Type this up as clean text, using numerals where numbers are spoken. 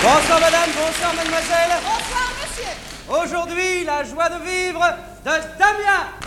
Bonsoir madame, bonsoir mademoiselle. Bonsoir monsieur. Aujourd'hui, la joie de vivre de Damien.